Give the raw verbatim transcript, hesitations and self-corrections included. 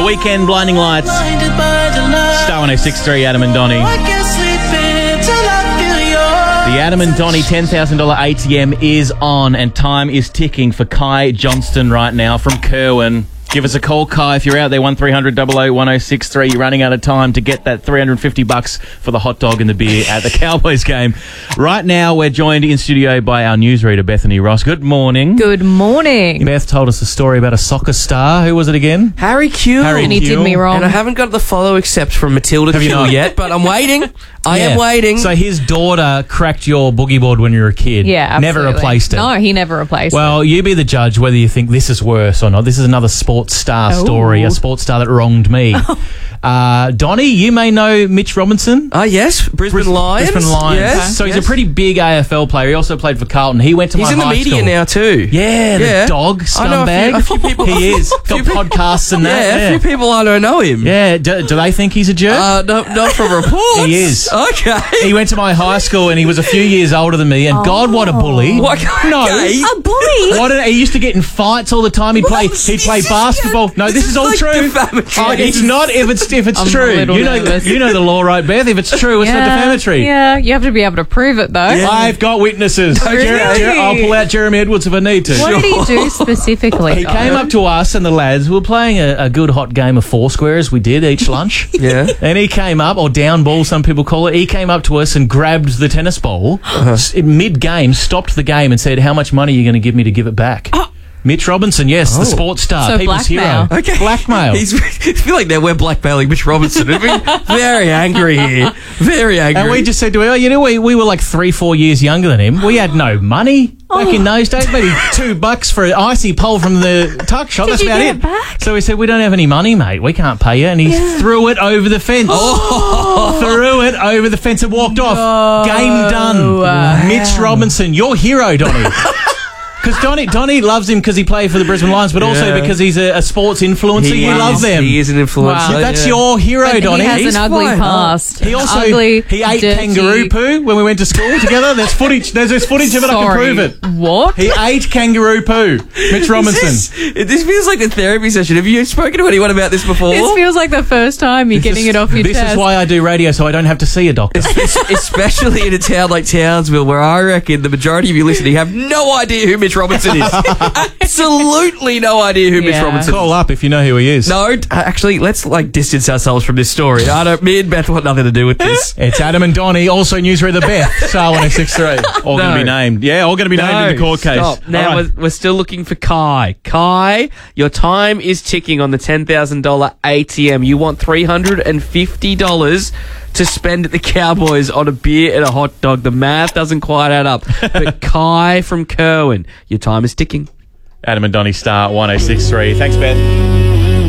Weekend Blinding Lights. Star one oh six point three, Adam and Donnie. The Adam and Donnie ten thousand dollars A T M is on, and time is ticking for Kai Johnston right now from Kerwin. Give us a call, Kai, if you're out there, one three hundred, oh oh, one oh six three. You're running out of time to get that three hundred fifty bucks for the hot dog and the beer at the Cowboys game. Right now, we're joined in studio by our newsreader, Bethany Ross. Good morning. Good morning. Beth told us a story about a soccer star. Who was it again? Harry Kewell. Harry And he did me wrong. And I haven't got the follow accept from Matilda Have you Kewell not? yet, but I'm waiting. I Yeah. am waiting. So his daughter cracked your boogie board when you were a kid. Yeah, absolutely. Never replaced it. No, he never replaced it. Well, you be the judge whether you think this is worse or not. This is another sports star Oh. story, a sports star that wronged me. Uh, Donnie, you may know Mitch Robinson. Ah, yes, Brisbane Bris- Lions. Brisbane Lions. Yes, So he's yes. a pretty big A F L player. He also played for Carlton. He went to He's my in the high media school. now too. Yeah, the Yeah. dog I know a few- scumbag. a few people- He is. a Got few pe- podcasts and that. Yeah, Yeah, a few people I don't know him. Yeah, do, do they think he's a jerk? Uh, no, not from reports. He is. Okay. He went to my high school and he was a few years older than me. And God, what a bully! What? No. Okay. a bully? What a, he used to get in fights all the time. He'd play. What? He'd play This is- basketball. No, this, this is is all like true. defamatory. Oh, it's not if it's if it's I'm a true. little You know, nervous. you know the law, right, Beth? If it's true, it's not defamatory. Yeah, you have to be able to prove it, though. I've got witnesses. Really? Jer- Jer- I'll pull out Jeremy Edwards if I need to. What did he do specifically, He though? came up to us and the lads. We were playing a, a good hot game of Foursquare as we did each lunch. Yeah. And he came up, or down ball, some people call it. He came up to us and grabbed the tennis ball s- mid game, stopped the game, and said, "How much money are you going to give me to give it back?" Mitch Robinson, yes, the Oh. sports star, So people's blackmail. hero. Okay. Blackmail. He's, I feel like now we're blackmailing Mitch Robinson. We're very angry here. Very angry. And we just said to him, oh, you know, we, we were like three, four years younger than him. We had no money back in those days. Maybe two bucks for an icy pole from the tuck shop. Did That's you about get it. it back? So we said, we don't have any money, mate. We can't pay you. And he threw it over the fence. Threw it over the fence and walked off. Game done. Wow. Mitch Robinson, your hero, Donnie. Because Donnie, Donnie loves him because he played for the Brisbane Lions, but also Yeah. because he's a, a sports influencer. He you is- love them. He is an influencer. Wow. That's yeah. your hero, But Donnie. he has He's an ugly fine. past. He also ugly, he ate dirty- kangaroo poo when we went to school together. There's footage. There's this footage of it. I can Sorry. prove it. What? He ate kangaroo poo. Mitch Robinson. This, this feels like a therapy session. Have you spoken to anyone about this before? This feels like the first time you're getting This- it off your This chest. is why I do radio, so I don't have to see a doctor. Es- Especially in a town like Townsville, where I reckon the majority of you listening have no idea who Mitch Robinson is. Absolutely no idea who Mitch Yeah. Robinson is. Call up if you know who he is. No, d- actually, let's like distance ourselves from this story. I don't. Me and Beth want nothing to do with this. It's Adam and Donnie, also newsreader Beth, Star one oh six three. All going to No. be named. Yeah, all going to be named in the court case. Stop. Now All right. we're, we're still looking for Kai. Kai, your time is ticking on the ten thousand dollars A T M. You want three hundred fifty dollars to spend at the Cowboys on a beer and a hot dog. The math doesn't quite add up. But Kai from Kerwin, your time is ticking. Adam and Donnie, Star one oh six three. Thanks, Beth.